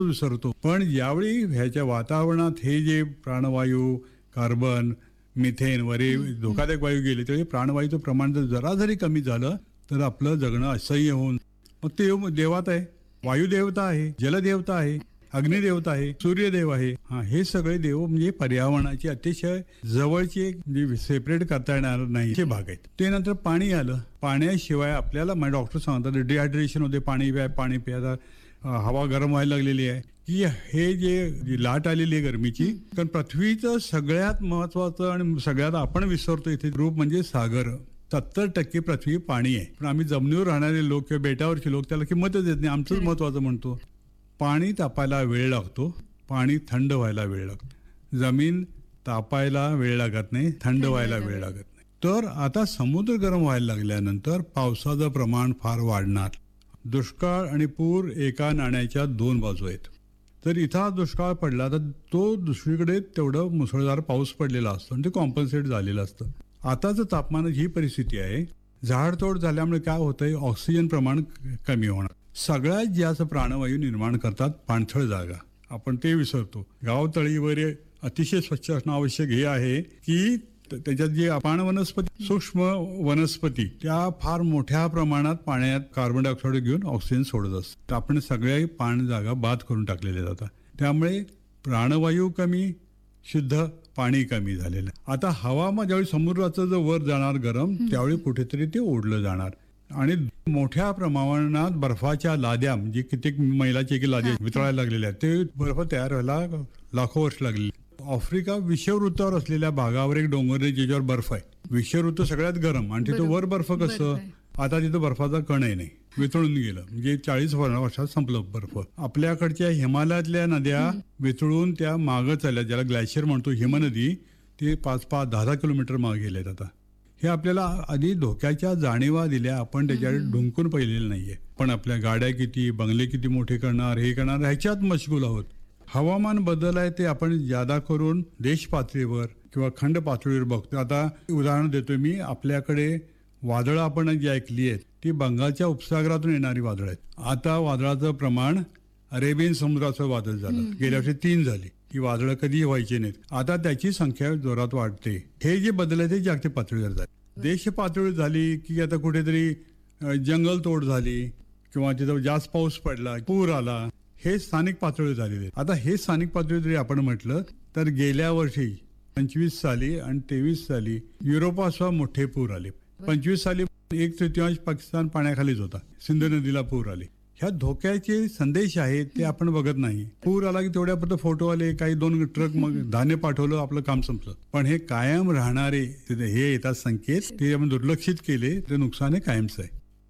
विसरतो. पण ज्यावेळी ह्याच्या वातावरणात हे जे प्राणवायू, कार्बन, मिथेन वगैरे धोकादायक वायू गेले, त्यावेळी प्राणवायूचं प्रमाण जरा जरी कमी झालं तर आपलं जगणं असह्य होऊन मग ते देवात आहे. वायुदेवता आहे, जलदेवता आहे, अग्निदेवता आहे, सूर्यदेव आहे. हे सगळे देव म्हणजे पर्यावरणाची अतिशय जवळची एक म्हणजे सेपरेट करता येणार नाही असे भाग आहेत. ते नंतर पाणी आलं. पाण्याशिवाय आपल्याला डॉक्टर सांगतात डिहायड्रेशन होते, पाणी प्यायला. हवा गरम व्हायला लागलेली आहे की हे जी लाट आलेली आहे गरमीची. कारण पृथ्वीचं सगळ्यात महत्वाचं आणि सगळ्यात आपण विसरतो इथे रूप म्हणजे सागर. 70% पृथ्वी पाणी आहे. पण आम्ही जमिनीवर राहणारे लोक किंवा बेटावरचे लोक त्याला किंमतच देत नाही. आमचंच महत्वाचं म्हणतो. पाणी तापायला वेळ लागतो, पाणी थंड व्हायला वेळ लागतो. जमीन तापायला वेळ लागत नाही, थंड व्हायला वेळ लागत नाही. तर आता समुद्र गरम व्हायला लागल्यानंतर पावसाचं प्रमाण फार वाढणार. दुष्काळ आणि पूर एका नाण्याच्या दोन बाजू आहेत. तर इथं दुष्काळ पडला तर तो दुसरीकडे तेवढं मुसळधार पाऊस पडलेला असतो आणि ते कॉम्पन्सेट झालेलं असतं. आताचं तापमानाची ही परिस्थिती आहे. झाडतोड झाल्यामुळे काय होतंय, ऑक्सिजन प्रमाण कमी होणार. सगळ्यात जास्त प्राणवायू निर्माण करतात पाणथळ जागा. आपण ते विसरतो. गावतळी वगैरे अतिशय स्वच्छ असणं आवश्यक हे आहे की त्याच्यात जे पाण वनस्पती, सूक्ष्म वनस्पती त्या फार मोठ्या प्रमाणात पाण्यात कार्बन डायऑक्साईड घेऊन ऑक्सिजन सोडत असतात. आपण सगळ्या पाण जागा बाद करून टाकलेल्या जातात. त्यामुळे प्राणवायू कमी, शुद्ध पाणी कमी झालेलं. आता हवामान ज्यावेळी समुद्राचं जर वर जाणार गरम त्यावेळी कुठेतरी ते ओढलं जाणार आणि मोठ्या प्रमाणात बर्फाच्या लाद्या म्हणजे कित्येक मैलाचे लाद्या वितळायला लागलेल्या आहेत. ते बर्फ तयार व्हायला लाखो वर्ष लागली. आफ्रिका विषुववृत्तावर असलेल्या भागावर एक डोंगर आहे ज्याच्यावर बर्फ आहे. विषुववृत्त सगळ्यात गरम आणि तिथं वर बर्फ कसं. आता तिथं बर्फाचा कणही नाही, वितळून गेलं. म्हणजे 40 वर्षात संपलं बर्फ. आपल्याकडच्या हिमालयातल्या नद्या वितळून त्या मागं चालल्या, ज्याला ग्लॅशियर म्हणतो, हिमनदी, ते 5-5, 10 किलोमीटर मागे गेलेत. आता हे आपल्याला आधी धोक्याच्या जाणीवा दिल्या, आपण त्याच्याकडे ढुंकून पाहिलेलं नाहीये. पण आपल्या गाड्या किती, बंगले किती मोठे करणार, हे करणार, ह्याच्यात मशगूल आहोत. हवामान बदल आहे ते आपण जादा करून देश पातळीवर किंवा खंड पातळीवर बघतो. आता उदाहरण देतोय मी. आपल्याकडे वादळं आपण जी ऐकली आहेत ती बंगालच्या उपसागरातून येणारी वादळ आहेत. आता वादळाचं प्रमाण अरेबियन समुद्राचं वादळ झालं, गेल्या वर्षी 3 झाली. ही वादळं कधी व्हायची नाहीत. आता त्याची संख्या जोरात वाढते. हे जे बदल आहे ते जागतिक पातळीवर झाले. देश पातळीवर झाली की आता कुठेतरी जंगल तोड झाली किंवा तिथं जास्त पाऊस पडला, पूर आला, हे स्थानिक पातळीवर झालेले. आता हे स्थानिक पातळीवर जरी आपण म्हटलं तर गेल्या वर्षी 25 साली आणि 23 साली युरोपासह मोठे पूर आले. 25 साली 1/3 पाकिस्तान पाण्याखालीच होता, सिंधू नदीला पूर आले. ह्या धोक्याचे संदेश आहेत ते आपण बघत नाही. पूर आला की तेवढ्यापुरतं फोटो आले, काही 2 ट्रक मग धान्य पाठवलं, आपलं काम संपलं. पण हे कायम राहणारे हे येतात संकेत, ते आपण दुर्लक्षित केले ते नुकसान हे कायमचं आहे.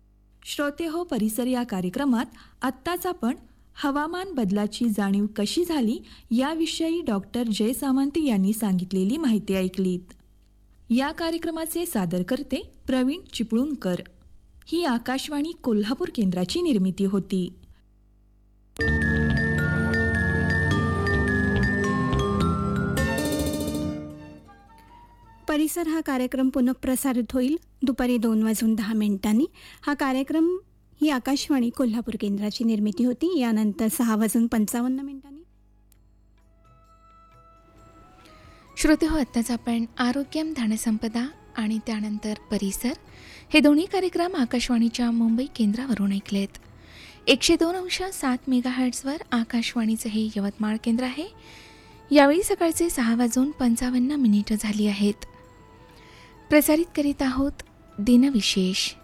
श्रोते हो, परिसर या कार्यक्रमात आत्ताच आपण हवामान बदलाची जाणीव कशी झाली याविषयी डॉक्टर जय सामंत यांनी सांगितलेली माहिती ऐकलीत. या कार्यक्रमाचे सादरकर्ते प्रवीण चिपळूणकर. ही आकाशवाणी कोल्हापूर केंद्राची निर्मिती होती. परिसर हा कार्यक्रम पुनःप्रसारित होईल दुपारी 2:10 हा कार्यक्रम ही आकाशवाणी कोल्हापूर केंद्राची निर्मिती होती. यानंतर 6:55 श्रोते हो, आत्ताच आपण आरोग्यम धनसंपदा आणि त्यानंतर परिसर हे दोन्ही कार्यक्रम आकाशवाणीच्या मुंबई केंद्रावरून ऐकलेत. 102.7 मेगाहर्ट्झवर आकाशवाणीचं हे यवतमाळ केंद्र आहे. यावेळी सकाळचे 6:55 झाली आहेत. प्रसारित करीत आहोत दिनविशेष.